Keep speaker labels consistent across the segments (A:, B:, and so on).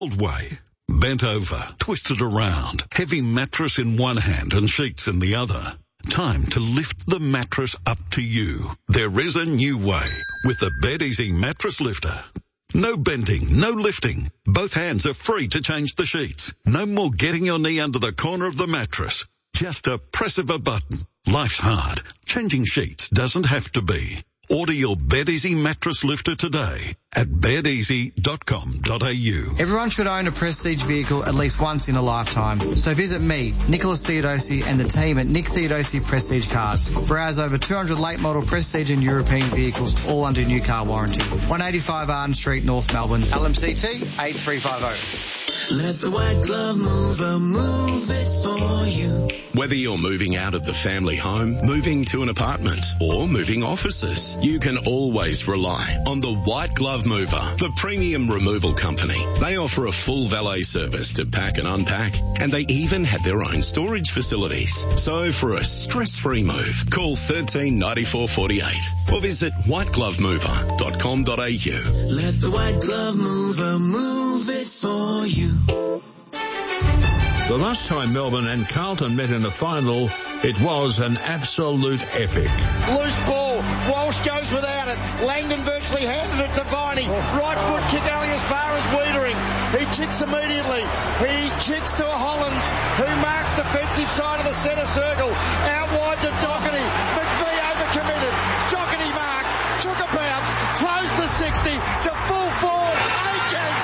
A: Old way. Bent over, twisted around, heavy mattress in one hand and sheets in the other. Time to lift the mattress up to you. There is a new way with the Bed Easy Mattress Lifter. No bending, no lifting. Both hands are free to change the sheets. No more getting your knee under the corner of the mattress. Just a press of a button. Life's hard. Changing sheets doesn't have to be. Order your Bed Easy Mattress Lifter today at bedeasy.com.au.
B: Everyone should own a Prestige vehicle at least once in a lifetime. So visit me, Nicholas Theodosi, and the team at Nick Theodosi Prestige Cars. Browse over 200 late model Prestige and European vehicles, all under new car warranty. 185 Arden Street, North Melbourne. LMCT 8350.
C: Let the White Glove Mover move it for you.
D: Whether you're moving out of the family home, moving to an apartment, or moving offices, you can always rely on the White Glove Mover, the premium removal company. They offer a full valet service to pack and unpack, and they even have their own storage facilities. So for a stress-free move, call 13 94 48 or visit whiteglovemover.com.au.
C: Let the White Glove Mover move it for you.
E: The last time Melbourne and Carlton met in a final, it was an absolute epic.
F: Loose ball. Walsh goes without it. Langdon virtually handed it to Viney. Right foot kick only as far as Wiedering. He kicks immediately. He kicks to Hollands, who marks defensive side of the centre circle. Out wide to Doherty. McVie overcommitted. Doherty marked. Took a bounce. Closed the 60 to full forward. Akers.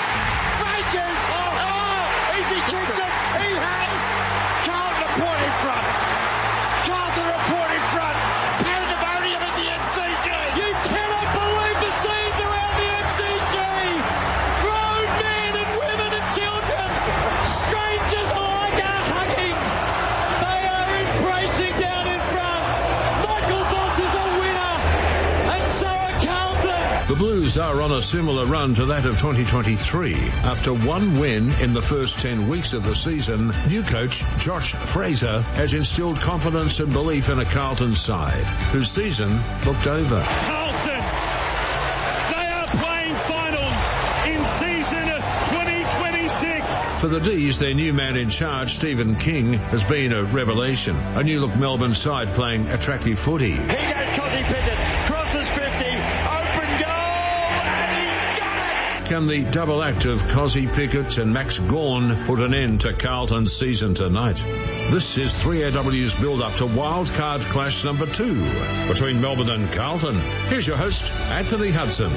F: Is he kicked it? He has. Carlton a point in front. Carlton a point in front. Pandemonium at the MCG.
G: You cannot believe the scenes around the MCG. Grown men and women and children. Strangers alike are hugging. They are embracing down in front. Michael Voss is a winner. And so are Carlton.
E: The Blues are on a similar run to that of 2023. After one win in the first 10 weeks of the season, new coach Josh Fraser has instilled confidence and belief in a Carlton side, whose season looked over.
G: Carlton, they are playing finals in season 2026.
E: For the D's, their new man in charge, Stephen King, has been a revelation. A new-look Melbourne side playing attractive footy.
F: Here goes Cozzy Pickett. Crosses 50. Open goal. And he's got it.
E: Can the double act of Cozzy Pickett and Max Gawn put an end to Carlton's season tonight? This is 3AW's build-up to wildcard clash number 2 between Melbourne and Carlton. Here's your host, Anthony Hudson.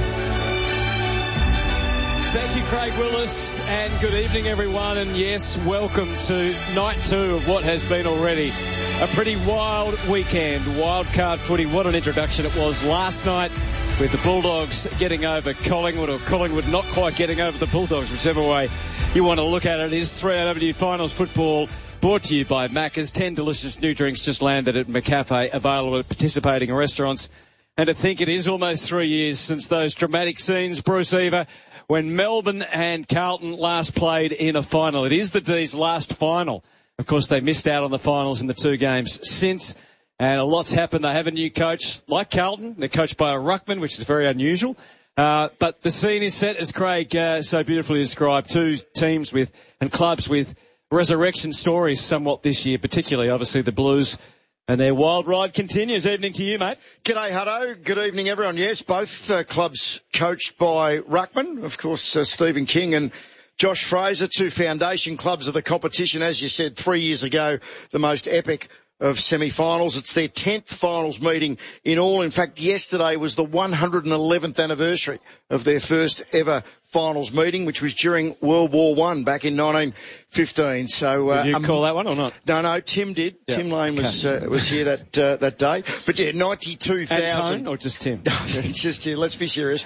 H: Thank you, Craig Willis, and good evening, everyone. And yes, welcome to night 2 of what has been already a pretty wild weekend. Wildcard footy, what an introduction it was last night, with the Bulldogs getting over Collingwood, or Collingwood not quite getting over the Bulldogs, whichever way you want to look at it. It is 3AW Finals Football, brought to you by Macca's. 10 delicious new drinks just landed at McCafe, available at participating restaurants. And to think it is almost 3 years since those dramatic scenes, Bruce Eva, when Melbourne and Carlton last played in a final. It is the D's last final. Of course, they missed out on the finals in the 2 games since, and a lot's happened. They have a new coach, like Carlton. They're coached by a ruckman, which is very unusual. But the scene is set, as Craig so beautifully described. 2 teams with and clubs with resurrection stories somewhat this year, particularly, obviously, the Blues. And their wild ride continues. Evening to you, mate.
F: G'day, Hutto. Good evening, everyone. Yes, both clubs coached by ruckman. Of course, Stephen King and Josh Fraser, 2 foundation clubs of the competition. As you said, 3 years ago, the most epic of semi-finals. It's their 10th finals meeting in all. In fact, yesterday was the 111th anniversary of their first ever finals meeting, which was during World War I back in 1915. So,
H: did you call that one or not?
F: No, Tim did. Yeah. Tim Lane was here that day. But yeah, 92,000.
H: And Tone, or just Tim?
F: Just here. Let's be serious.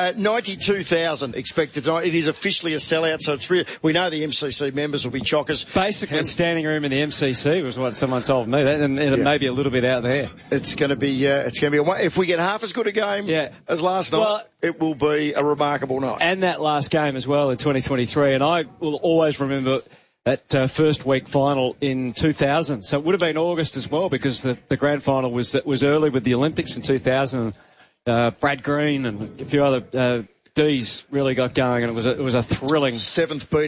F: 92,000 expected tonight. It is officially a sellout, so it's real. We know the MCC members will be chockers.
H: Basically, standing room in the MCC was what someone told me. That, and maybe a little bit out there.
F: It's going to be if we get half as good a game as last night, it will be a remarkable night.
H: And that last game as well in 2023. And I will always remember that first week final in 2000. So it would have been August as well, because the grand final was early with the Olympics in 2000. Brad Green and a few other D's really got going, and it was a thrilling
F: seventh beat